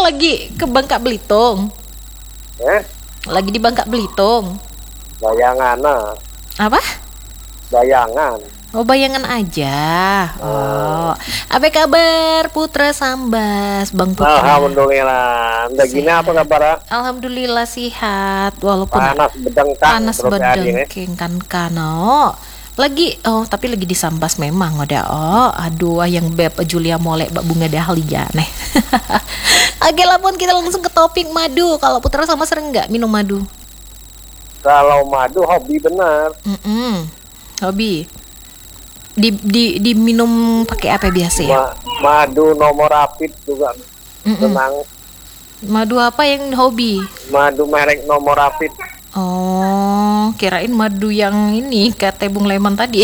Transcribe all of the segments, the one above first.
lagi ke Bangka Belitung? Lagi di Bangka Belitung. Bayangan, Apa? bayangan. Oh, bayangan aja. Oh, apa kabar Putra Sambas, Bang Putra? Alhamdulillah. Udah gini apa kabar? Alhamdulillah sehat, walaupun Panas bedengkang. panas bedengking kan oh. Tapi lagi di Sambas memang ada aduh yang beb Julia molek bak bunga dahlia neh. Oke lah pun kita langsung ke topik madu. Kalau Putra sama sering nggak minum madu? Kalau madu hobi bener. Hobi. Diminum pakai apa biasa ya? Madu nomor rapid juga senang. Madu apa yang hobi? Madu merek nomor rapid. Oh, kirain madu yang ini kata Bung Leman tadi.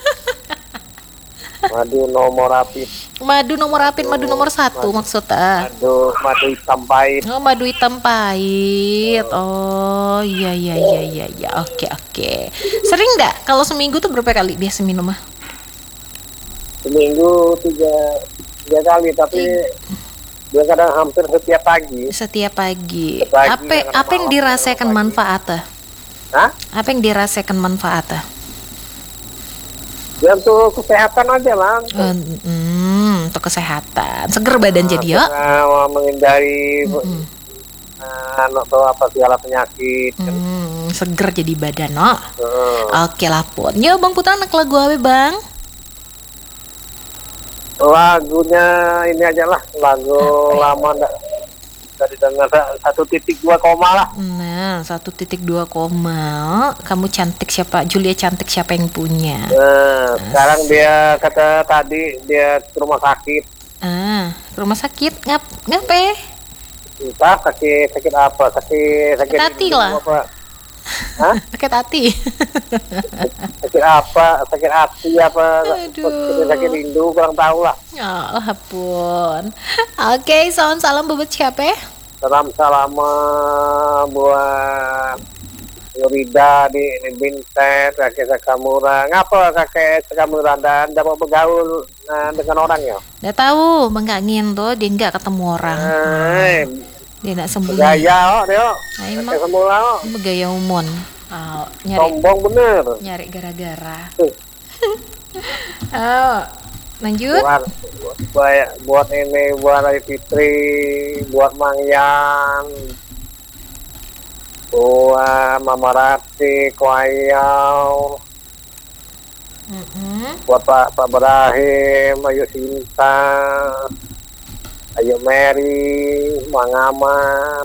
Madu nomor rapid. Madu nomor rapid, madu nomor 1 maksudnya. Madu hitam pahit. Oh, madu hitam pahit. Oh, iya. Oke. Sering nggak? Kalau seminggu tuh berapa kali biasa minum mah? Seminggu tiga kali, tapi dia kadang hampir setiap pagi. Setiap pagi. Pagi, Apa yang dirasakan manfaatnya? Hah? Apa yang dirasakan manfaatnya? Ya untuk kesehatan aja lah. Untuk kesehatan. Seger badan jadi ya. Menghindari segala penyakit. Seger jadi badan no. Oke lah pun. Ya Bang Putra anak lagu apa Bang? Lagunya ini aja lah, lagu lama dari dengar 1.2 koma lah. Nah, 1.2 koma. Kamu cantik siapa? Julia cantik siapa yang punya? Sekarang dia kata tadi dia ke rumah sakit. Ke rumah sakit ngapain? Entah sakit apa? Sakit hati lah. Hah? Sakit hati. Sakit apa? Sakit hati apa? Aduh. Sakit rindu, kurang tahu lah. Ya ampun. Oke, salam buat siapa ya? Salam buat Nurida di Bintet, kakek Sakamura. Ngapa kakek Sakamura dan dapat bergaul dengan orang ya? Udah tahu, Bang Gangin tuh dia nggak ketemu orang. Dia nak sembunyi. Gaya dia. Emang semula bergaya umum. Sombong bener. Nyari gara-gara. Lanjut. Buat ini, buat Hari Fitri, buat Mang Yan, buat Mama Rati, Koayau, buat Pak Ibrahim, Ayu Sinta, Ayu Mary, Mang Aman,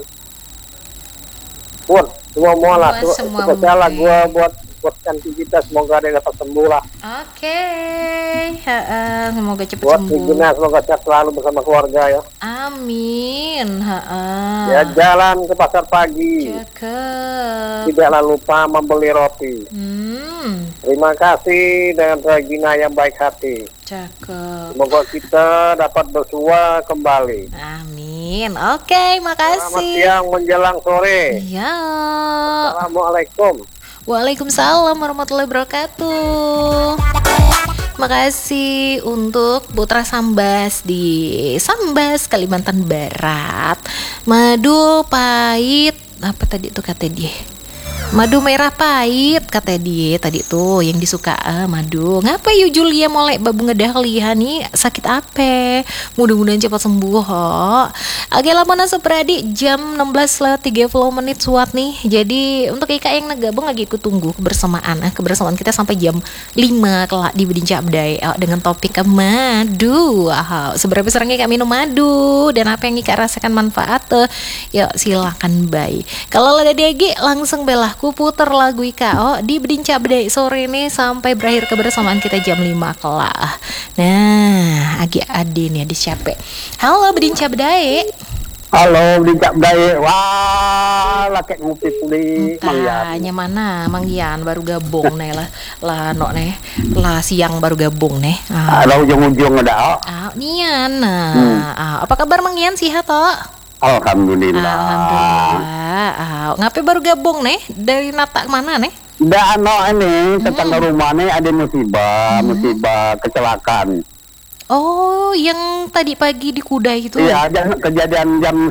buat semua lah. Spesial gua buat cantik kita, semoga dia dapat sembuh lah. Oke. Semoga cepat buat sembuh. Buat semoga sehat selalu bersama keluarga ya. Amin. Ya, jalan ke pasar pagi. Cakep. Tidaklah lupa membeli roti. Terima kasih dengan Regina yang baik hati. Cakep. Semoga kita dapat bersua kembali. Amin. Oke, makasih. Selamat siang menjelang sore. Iya. Assalamualaikum. Waalaikumsalam warahmatullahi wabarakatuh. Makasih untuk Putra Sambas di Sambas, Kalimantan Barat. Madu pahit, apa tadi tuh kata dia? Madu merah pahit kata dia tadi tuh yang disuka madu. Ngapa yuk Julia molek babu ngedahlia nih sakit apa? Mudah-mudahan cepat sembuh ho. Oke lah mana seperadi jam 16:30 suat nih. Jadi untuk Ika yang nagabung lagi ikut tunggu kebersamaan kita sampai jam 5 kelak di Bedin Cabdai dengan topik madu. Seberapa sering Ika minum madu dan apa yang Ika rasakan manfaat yuk silakan bye. Kalau ada DG langsung belah puter lagu Ika di Bedin Cabdai sore ini sampai berakhir kebersamaan kita jam 5 kelak. Nah, Agi Adi nih ada siapa? Halo Bedin Cabdai. Halo Bedin Cabdai. Wah, laki ngopi puli. Makanya mana Mang Yan baru gabung nih lah siang baru gabung nih. Ada ujung-ujung ada. Nian. Apa kabar Mang Yan sehat Alhamdulillah. Ngapain baru gabung nih? Dari Nata mana nih? Ini tetangga rumah nih ada musibah kecelakaan. Oh, yang tadi pagi di Kuda itu? Iya, kejadian jam